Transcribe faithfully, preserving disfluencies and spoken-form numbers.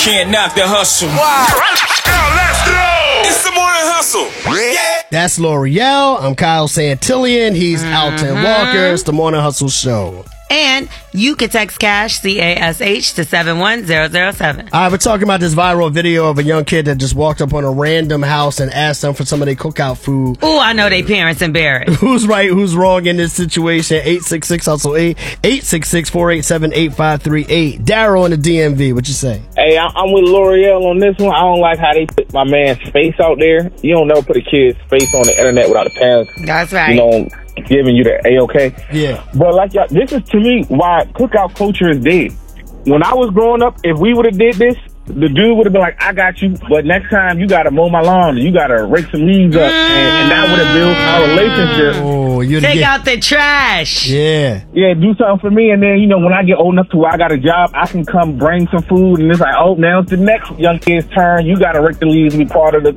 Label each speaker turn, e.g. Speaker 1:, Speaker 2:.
Speaker 1: can't knock the hustle. Wow. Now let's go. It's the morning hustle. Yeah.
Speaker 2: That's L'Oreal. I'm Kyle Santillian. He's mm-hmm. Alton Walker. It's the Morning Hustle Show.
Speaker 3: And you can text CASH, C A S H, to seven one zero zero seven.
Speaker 2: All right, we're talking about this viral video of a young kid that just walked up on a random house and asked them for some of their cookout food.
Speaker 3: Oh, I know they parents embarrassed.
Speaker 2: Who's right, who's wrong in this situation? eight six six, hustle eight, eight six six, four eight seven, eight five three eight. Daryl in the D M V, what you say?
Speaker 4: Hey, I'm with L'Oreal on this one. I don't like how they put my man's face out there. You don't never put a kid's face on the internet without the parents.
Speaker 3: That's right.
Speaker 4: You know, giving you the A-okay.
Speaker 2: Yeah.
Speaker 4: But like y'all, this is to me why cookout culture is dead. When I was growing up, if we would have did this, the dude would have been like, I got you, but next time you got to mow my lawn, you got to rake some leaves up, and, and that would have built our relationship.
Speaker 2: Oh, you'd
Speaker 3: Take
Speaker 2: get...
Speaker 3: out the trash.
Speaker 2: Yeah.
Speaker 4: Yeah, do something for me, and then, you know, when I get old enough to where I got a job, I can come bring some food, and it's like, oh, now it's the next young kid's turn. You got to rake the leaves and be part of the